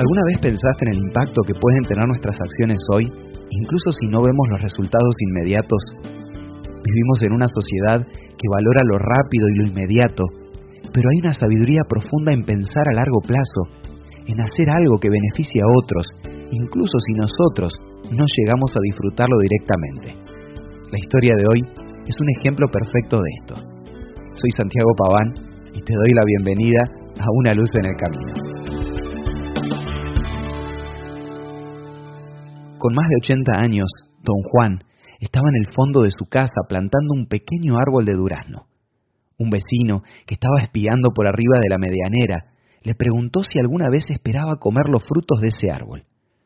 ¿Alguna vez pensaste en el impacto que pueden tener nuestras acciones hoy, incluso si no vemos los resultados inmediatos? Vivimos en una sociedad que valora lo rápido y lo inmediato, pero hay una sabiduría profunda en pensar a largo plazo, en hacer algo que beneficie a otros, incluso si nosotros no llegamos a disfrutarlo directamente. La historia de hoy es un ejemplo perfecto de esto. Soy Santiago Paván y te doy la bienvenida a Una luz en el camino. Con más de 80 años, don Juan estaba en el fondo de su casa plantando un pequeño árbol de durazno. Un vecino que estaba espiando por arriba de la medianera le preguntó si alguna vez esperaba comer los frutos de ese árbol.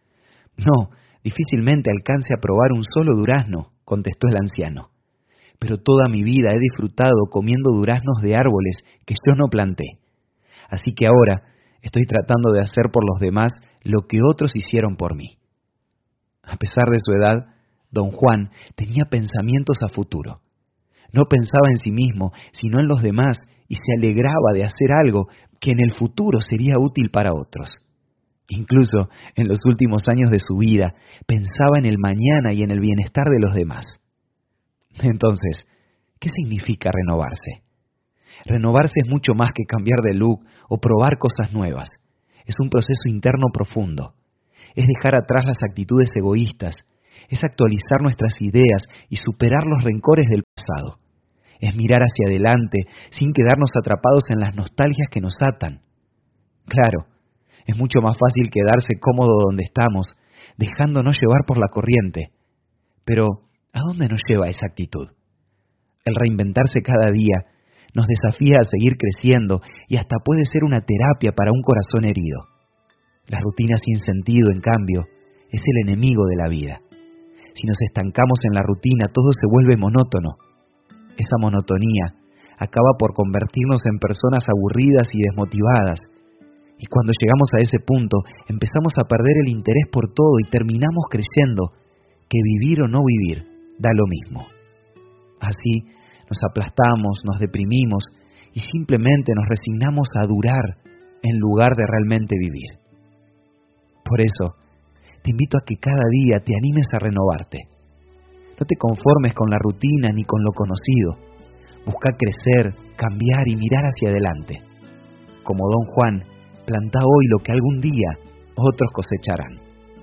No, difícilmente alcance a probar un solo durazno, contestó el anciano. Pero toda mi vida he disfrutado comiendo duraznos de árboles que yo no planté. Así que ahora estoy tratando de hacer por los demás lo que otros hicieron por mí. A pesar de su edad, don Juan tenía pensamientos a futuro. No pensaba en sí mismo, sino en los demás, y se alegraba de hacer algo que en el futuro sería útil para otros. Incluso en los últimos años de su vida, pensaba en el mañana y en el bienestar de los demás. Entonces, ¿qué significa renovarse? Renovarse es mucho más que cambiar de look o probar cosas nuevas. Es un proceso interno profundo. Es dejar atrás las actitudes egoístas. Es actualizar nuestras ideas y superar los rencores del pasado. Es mirar hacia adelante sin quedarnos atrapados en las nostalgias que nos atan. Claro, es mucho más fácil quedarse cómodo donde estamos, dejándonos llevar por la corriente. Pero, ¿a dónde nos lleva esa actitud? El reinventarse cada día nos desafía a seguir creciendo y hasta puede ser una terapia para un corazón herido. La rutina sin sentido, en cambio, es el enemigo de la vida. Si nos estancamos en la rutina, todo se vuelve monótono. Esa monotonía acaba por convertirnos en personas aburridas y desmotivadas. Y cuando llegamos a ese punto, empezamos a perder el interés por todo y terminamos creyendo que vivir o no vivir da lo mismo. Así nos aplastamos, nos deprimimos y simplemente nos resignamos a durar en lugar de realmente vivir. Por eso, te invito a que cada día te animes a renovarte. No te conformes con la rutina ni con lo conocido. Busca crecer, cambiar y mirar hacia adelante. Como don Juan, planta hoy lo que algún día otros cosecharán.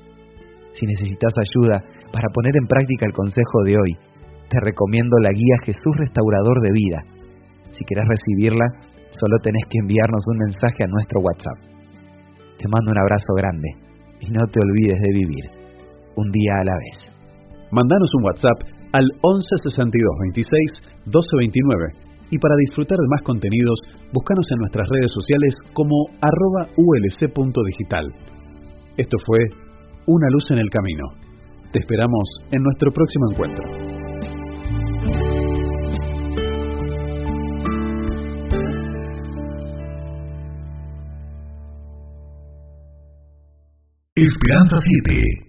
Si necesitas ayuda para poner en práctica el consejo de hoy, te recomiendo la guía Jesús Restaurador de Vida. Si querés recibirla, solo tenés que enviarnos un mensaje a nuestro WhatsApp. Te mando un abrazo grande y no te olvides de vivir un día a la vez. Mandanos un WhatsApp al 11 62 26 12 29 y para disfrutar de más contenidos, búscanos en nuestras redes sociales como @ulc.digital. Esto fue Una luz en el camino. Te esperamos en nuestro próximo encuentro. Esperanza 7